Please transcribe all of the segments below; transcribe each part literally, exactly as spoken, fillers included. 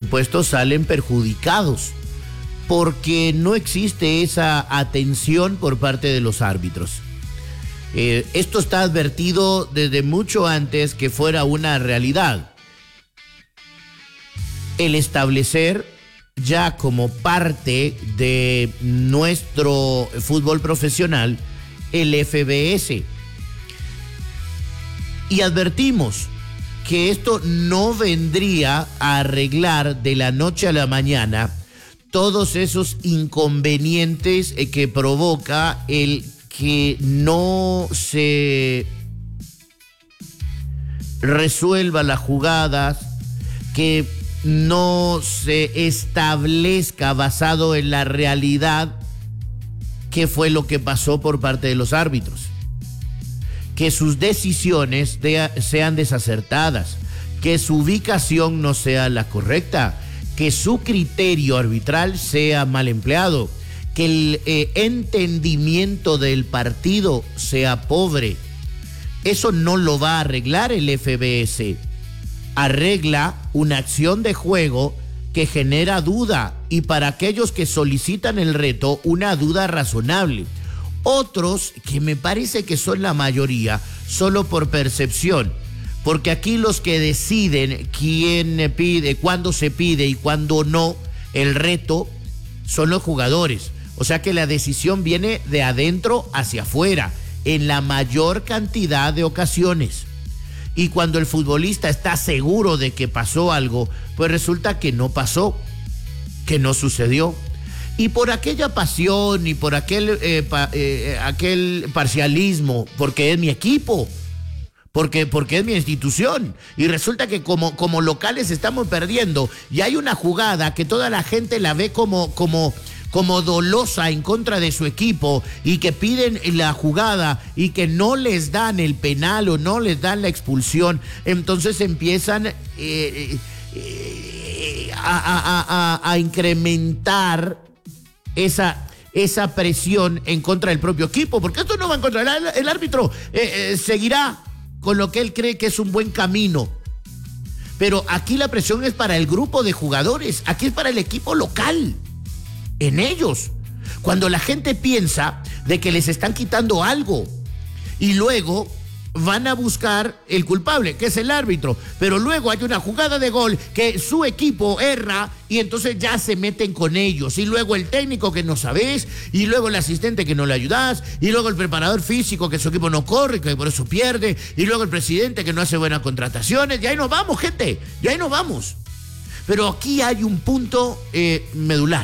supuesto, salen perjudicados porque no existe esa atención por parte de los árbitros. Eh, esto está advertido desde mucho antes que fuera una realidad. El establecer ya como parte de nuestro fútbol profesional el F B S. Y advertimos que esto no vendría a arreglar de la noche a la mañana todos esos inconvenientes que provoca el que no se resuelva las jugadas, que no se establezca basado en la realidad qué fue lo que pasó por parte de los árbitros, que sus decisiones de, sean desacertadas, que su ubicación no sea la correcta, que su criterio arbitral sea mal empleado, que el eh, entendimiento del partido sea pobre. Eso no lo va a arreglar el F B S. Arregla una acción de juego que genera duda, y para aquellos que solicitan el reto, una duda razonable. Otros, que me parece que son la mayoría, solo por percepción, porque aquí los que deciden quién pide, cuándo se pide y cuándo no el reto, son los jugadores. O sea que la decisión viene de adentro hacia afuera, en la mayor cantidad de ocasiones. Y cuando el futbolista está seguro de que pasó algo, pues resulta que no pasó, que no sucedió. Y por aquella pasión y por aquel, eh, pa, eh, aquel parcialismo, porque es mi equipo, porque, porque es mi institución, y resulta que como, como locales estamos perdiendo, y hay una jugada que toda la gente la ve como, como, como dolosa en contra de su equipo, y que piden la jugada y que no les dan el penal o no les dan la expulsión, entonces empiezan eh, eh, a, a, a, a incrementar esa, esa presión en contra del propio equipo, porque esto no va en contra. El, el árbitro eh, eh, seguirá con lo que él cree que es un buen camino, pero aquí la presión es para el grupo de jugadores, aquí es para el equipo local, en ellos. Cuando la gente piensa de que les están quitando algo y luego van a buscar el culpable, que es el árbitro, pero luego hay una jugada de gol que su equipo erra y entonces ya se meten con ellos, y luego el técnico que no sabes, y luego el asistente que no le ayudas, y luego el preparador físico que su equipo no corre, que por eso pierde, y luego el presidente que no hace buenas contrataciones, y ahí nos vamos, gente, y ahí nos vamos. Pero aquí hay un punto eh, medular,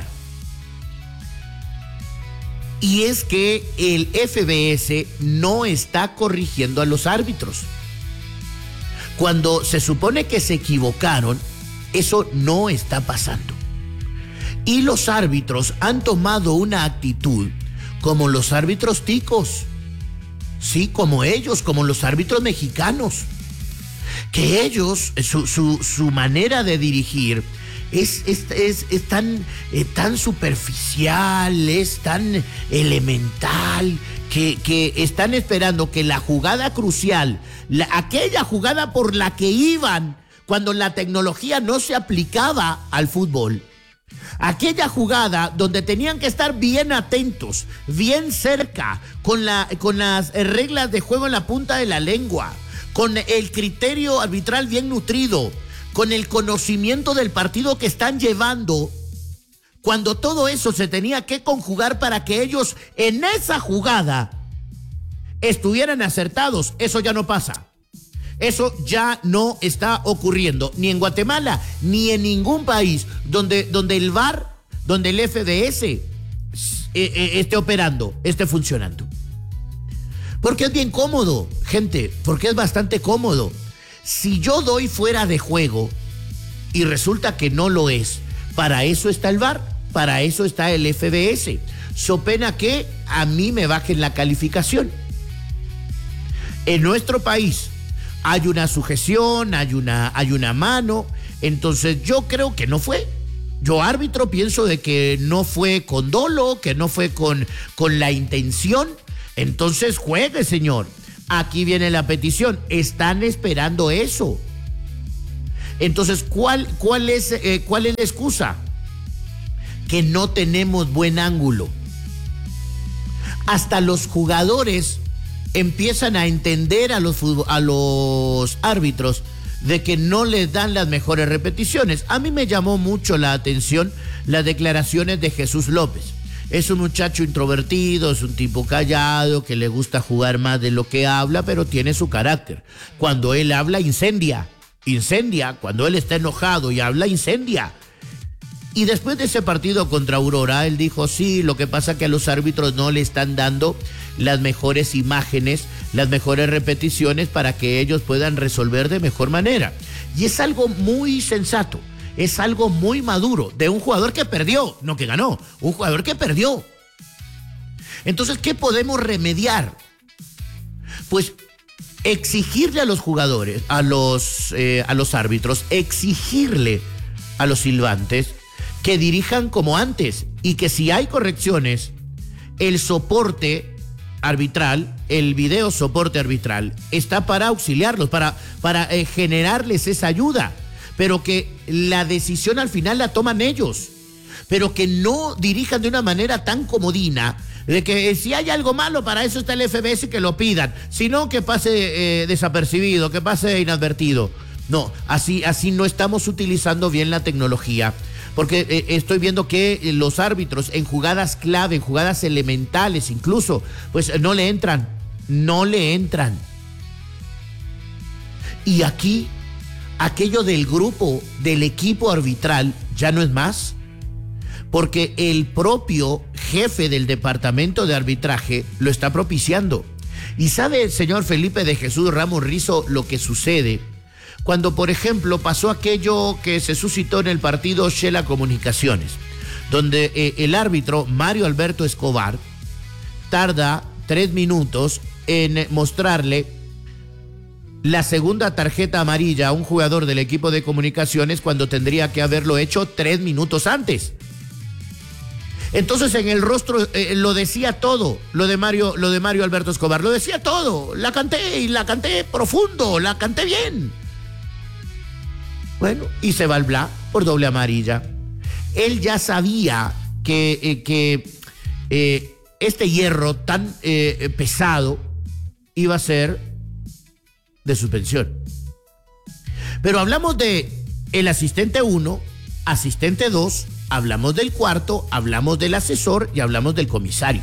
y es que el F B S no está corrigiendo a los árbitros. Cuando se supone que se equivocaron, eso no está pasando. Y los árbitros han tomado una actitud como los árbitros ticos, sí, como ellos, como los árbitros mexicanos, que ellos, su, su, su manera de dirigir Es, es, es, es tan, eh, tan superficial, es tan elemental, que, que están esperando que la jugada crucial, la, aquella jugada por la que iban cuando la tecnología no se aplicaba al fútbol, aquella jugada donde tenían que estar bien atentos, bien cerca, con, la, con las reglas de juego en la punta de la lengua, con el criterio arbitral bien nutrido, con el conocimiento del partido que están llevando, cuando todo eso se tenía que conjugar para que ellos en esa jugada estuvieran acertados. Eso ya no pasa. Eso ya no está ocurriendo, ni en Guatemala, ni en ningún país donde, donde el V A R, donde el F B S eh, eh, esté operando, esté funcionando. Porque es bien cómodo, gente, porque es bastante cómodo. Si yo doy fuera de juego y resulta que no lo es, para eso está el V A R, para eso está el F B S. So pena que a mí me bajen la calificación. En nuestro país hay una sujeción, hay una, hay una mano, entonces yo creo que no fue. Yo, árbitro, pienso de que no fue con dolo, que no fue con, con la intención. Entonces juegue, señor. Aquí viene la petición. Están esperando eso. Entonces, ¿cuál, cuál, es, eh, ¿cuál es la excusa? Que no tenemos buen ángulo. Hasta los jugadores empiezan a entender a los, a los árbitros de que no les dan las mejores repeticiones. A mí me llamó mucho la atención las declaraciones de Jesús López. Es un muchacho introvertido, es un tipo callado, que le gusta jugar más de lo que habla, pero tiene su carácter. Cuando él habla, incendia, incendia. Cuando él está enojado y habla, incendia. Y después de ese partido contra Aurora, él dijo, sí, lo que pasa es que a los árbitros no le están dando las mejores imágenes, las mejores repeticiones para que ellos puedan resolver de mejor manera. Y es algo muy sensato, es algo muy maduro de un jugador que perdió, no que ganó, un jugador que perdió. Entonces, ¿qué podemos remediar? Pues exigirle a los jugadores, a los, eh, a los árbitros, exigirle a los silbantes que dirijan como antes y que si hay correcciones, el soporte arbitral, el video soporte arbitral, está para auxiliarlos, para, para eh, generarles esa ayuda, pero que la decisión al final la toman ellos, pero que no dirijan de una manera tan comodina, de que eh, si hay algo malo, para eso está el F B S, que lo pidan, sino que pase eh, desapercibido, que pase inadvertido. No, así, así no estamos utilizando bien la tecnología. Porque eh, estoy viendo que eh, los árbitros en jugadas clave, en jugadas elementales incluso, pues no le entran, no le entran. Y aquí, aquello del grupo, del equipo arbitral, ya no es más. Porque el propio jefe del departamento de arbitraje lo está propiciando. Y sabe el señor Felipe de Jesús Ramos Rizo lo que sucede cuando, por ejemplo, pasó aquello que se suscitó en el partido Shela Comunicaciones, donde eh, el árbitro Mario Alberto Escobar tarda tres minutos en mostrarle la segunda tarjeta amarilla a un jugador del equipo de comunicaciones cuando tendría que haberlo hecho tres minutos antes. Entonces en el rostro eh, lo decía todo, lo de Mario, lo de Mario Alberto Escobar, lo decía todo, la canté y la canté profundo, la canté bien. Bueno, y se va el Bla por doble amarilla. Él ya sabía que, eh, que eh, este hierro tan eh, pesado iba a ser de suspensión. Pero hablamos de el asistente uno, asistente dos, hablamos del cuarto, hablamos del asesor y hablamos del comisario.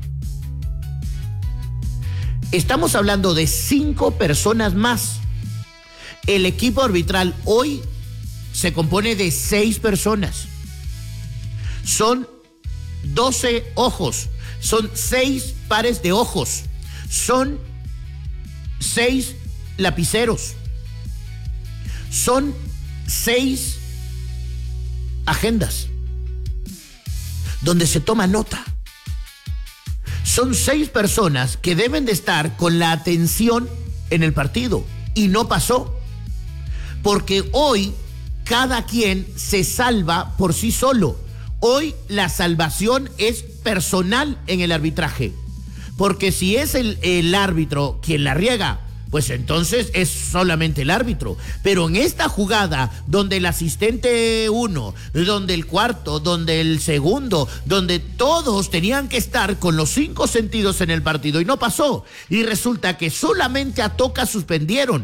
Estamos hablando de cinco personas más. El equipo arbitral hoy se compone de seis personas. Son doce ojos, son seis pares de ojos, son seis lapiceros, son seis agendas donde se toma nota. Son seis personas que deben de estar con la atención en el partido y no pasó. Porque hoy cada quien se salva por sí solo. Hoy la salvación es personal en el arbitraje. Porque si es el, el árbitro quien la riega, pues entonces es solamente el árbitro. Pero en esta jugada, donde el asistente uno, donde el cuarto, donde el segundo, donde todos tenían que estar con los cinco sentidos en el partido y no pasó. Y resulta que solamente a Toca suspendieron.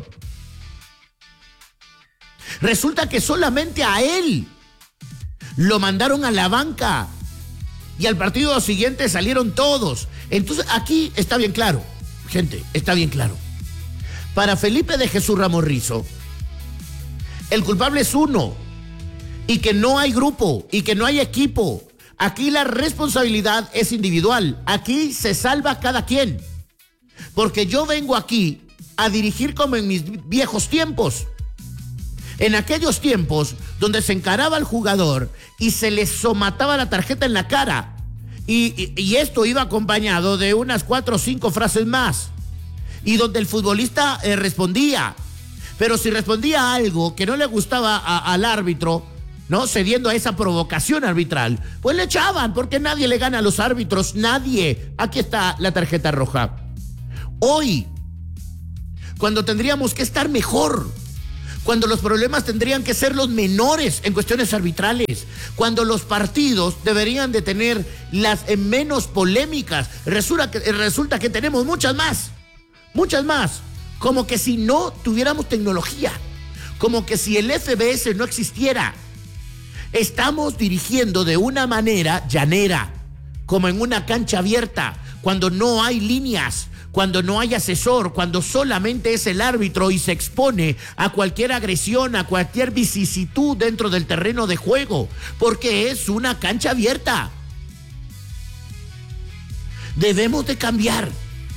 Resulta que solamente a él lo mandaron a la banca y al partido siguiente salieron todos. Entonces aquí está bien claro, gente, está bien claro. Para Felipe de Jesús Ramos Rizo, el culpable es uno, y que no hay grupo, y que no hay equipo. Aquí la responsabilidad es individual, aquí se salva cada quien. Porque yo vengo aquí a dirigir como en mis viejos tiempos. En aquellos tiempos donde se encaraba al jugador y se le somataba la tarjeta en la cara. Y, y, y esto iba acompañado de unas cuatro o cinco frases más. Y donde el futbolista eh, respondía. Pero si respondía algo que no le gustaba a, al árbitro, ¿no? Cediendo a esa provocación arbitral, pues le echaban, porque nadie le gana a los árbitros, nadie. Aquí está la tarjeta roja. Hoy, cuando tendríamos que estar mejor, cuando los problemas tendrían que ser los menores en cuestiones arbitrales, cuando los partidos deberían de tener las eh, menos polémicas. Resulta que, resulta que tenemos muchas más, muchas más, como que si no tuviéramos tecnología, como que si el F B S no existiera. Estamos dirigiendo de una manera llanera, como en una cancha abierta, cuando no hay líneas, cuando no hay asesor, cuando solamente es el árbitro y se expone a cualquier agresión, a cualquier vicisitud dentro del terreno de juego, porque es una cancha abierta. Debemos de cambiar.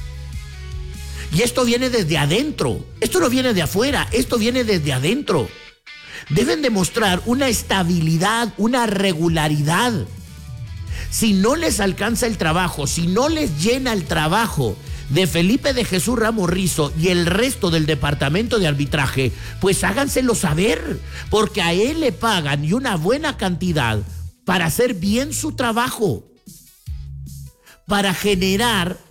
Y esto viene desde adentro, esto no viene de afuera, esto viene desde adentro. Deben demostrar una estabilidad, una regularidad. Si no les alcanza el trabajo, si no les llena el trabajo de Felipe de Jesús Ramos Rizo y el resto del departamento de arbitraje, pues háganselo saber, porque a él le pagan y una buena cantidad para hacer bien su trabajo, para generar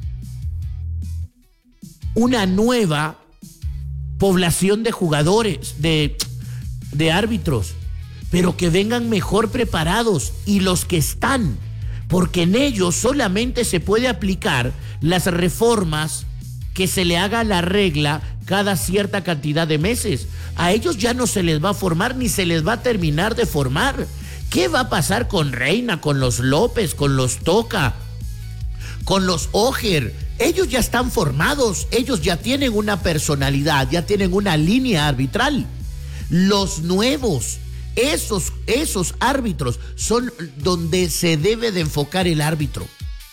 una nueva población de jugadores, de, de árbitros, pero que vengan mejor preparados, y los que están, porque en ellos solamente se puede aplicar las reformas que se le haga la regla cada cierta cantidad de meses. A ellos ya no se les va a formar ni se les va a terminar de formar. ¿Qué va a pasar con Reina, con los López, con los Toca, con los Ojer? Ellos ya están formados, ellos ya tienen una personalidad, ya tienen una línea arbitral. Los nuevos, esos, esos árbitros son donde se debe de enfocar el árbitro.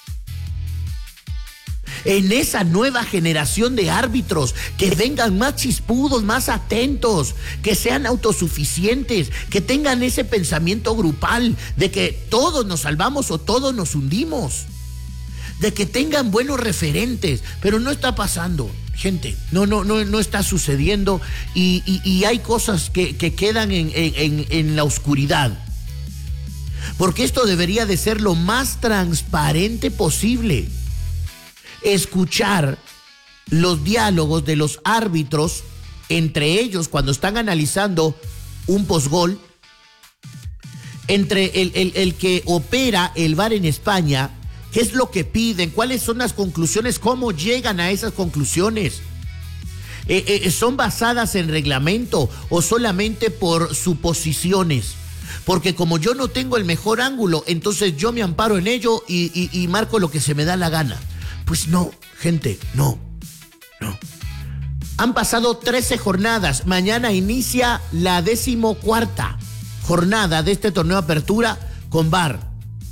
En esa nueva generación de árbitros, que vengan más chispudos, más atentos, que sean autosuficientes, que tengan ese pensamiento grupal de que todos nos salvamos o todos nos hundimos, de que tengan buenos referentes. Pero no está pasando, gente, no, no, no, no está sucediendo, y, y, y hay cosas que, que quedan en, en, en la oscuridad, porque esto debería de ser lo más transparente posible. Escuchar los diálogos de los árbitros entre ellos cuando están analizando un postgol, entre el, el, el que opera el V A R en España, qué es lo que piden, cuáles son las conclusiones, cómo llegan a esas conclusiones. Eh, eh, ¿Son basadas en reglamento o solamente por suposiciones? Porque como yo no tengo el mejor ángulo, entonces yo me amparo en ello y, y, y marco lo que se me da la gana. Pues no, gente, no, no. Han pasado trece jornadas. Mañana inicia la decimocuarta jornada de este torneo Apertura con V A R.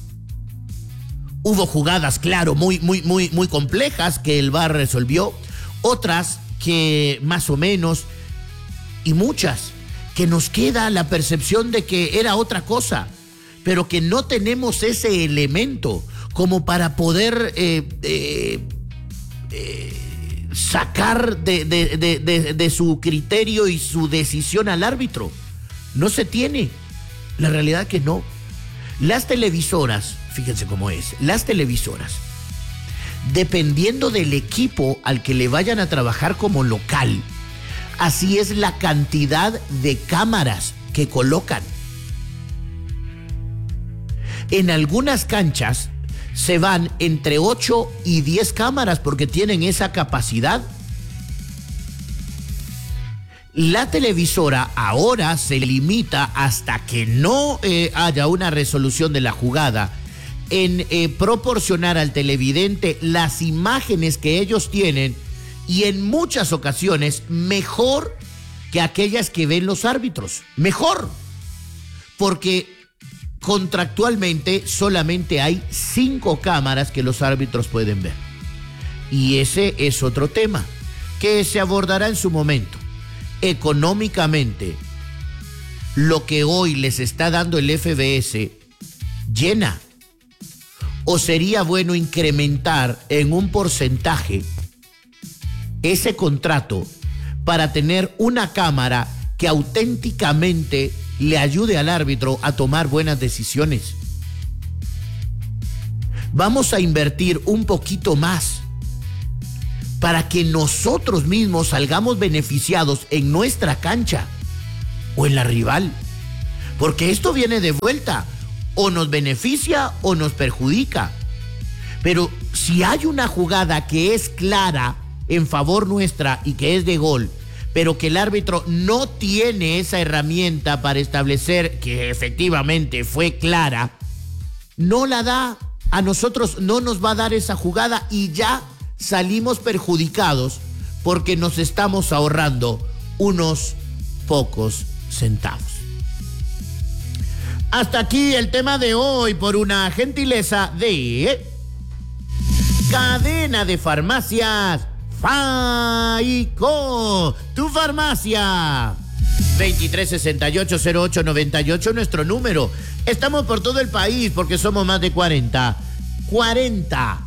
Hubo jugadas, claro, muy, muy, muy, muy complejas que el V A R resolvió. Otras que más o menos, y muchas que nos queda la percepción de que era otra cosa, pero que no tenemos ese elemento como para poder eh, eh, eh, sacar de, de, de, de, de su criterio y su decisión al árbitro. No se tiene. La realidad que no. Las televisoras, fíjense cómo es, las televisoras, dependiendo del equipo al que le vayan a trabajar como local, así es la cantidad de cámaras que colocan. En algunas canchas se van entre ocho y diez cámaras porque tienen esa capacidad. La televisora ahora se limita, hasta que no eh, haya una resolución de la jugada, en eh, proporcionar al televidente las imágenes que ellos tienen, y en muchas ocasiones mejor que aquellas que ven los árbitros. Mejor, porque contractualmente solamente hay cinco cámaras que los árbitros pueden ver. Y ese es otro tema que se abordará en su momento. Económicamente, lo que hoy les está dando el F B S llena, o sería bueno incrementar en un porcentaje ese contrato para tener una cámara que auténticamente le ayude al árbitro a tomar buenas decisiones. Vamos a invertir un poquito más para que nosotros mismos salgamos beneficiados en nuestra cancha o en la rival. Porque esto viene de vuelta, o nos beneficia o nos perjudica. Pero si hay una jugada que es clara en favor nuestra y que es de gol, pero que el árbitro no tiene esa herramienta para establecer que efectivamente fue clara, no la da, a nosotros no nos va a dar esa jugada y ya salimos perjudicados porque nos estamos ahorrando unos pocos centavos. Hasta aquí el tema de hoy por una gentileza de Cadena de Farmacias Faico, tu farmacia. veintitrés sesenta y ocho cero ocho noventa y ocho nuestro número. Estamos por todo el país porque somos más de cuarenta. cuarenta.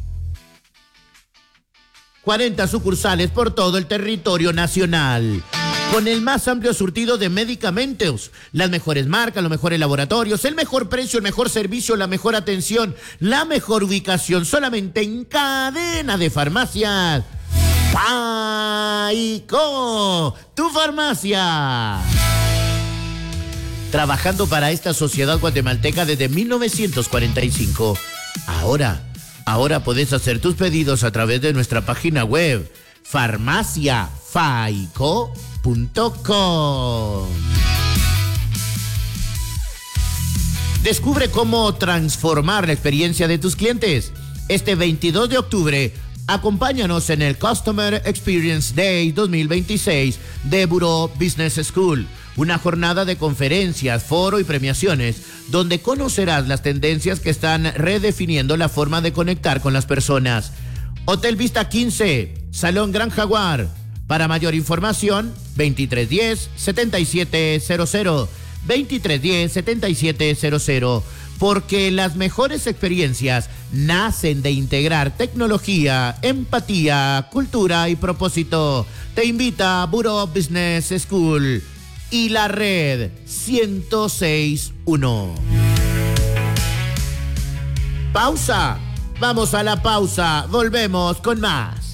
cuarenta sucursales por todo el territorio nacional. Con el más amplio surtido de medicamentos, las mejores marcas, los mejores laboratorios, el mejor precio, el mejor servicio, la mejor atención, la mejor ubicación, solamente en Cadena de Farmacias Faico, tu farmacia. Trabajando para esta sociedad guatemalteca desde mil novecientos cuarenta y cinco. Ahora, ahora podés hacer tus pedidos a través de nuestra página web, farmacia faico punto com. Descubre cómo transformar la experiencia de tus clientes. Este veintidós de octubre, acompáñanos en el Customer Experience Day dos mil veintiséis de Buró Business School, una jornada de conferencias, foro y premiaciones, donde conocerás las tendencias que están redefiniendo la forma de conectar con las personas. Hotel Vista quince, Salón Gran Jaguar. Para mayor información, veintitrés diez, setenta y siete cero cero, veintitrés diez, setenta y siete cero cero, porque las mejores experiencias nacen de integrar tecnología, empatía, cultura y propósito. Te invita a Buró Business School y la red ciento seis punto uno. Pausa. Vamos a la pausa. Volvemos con más.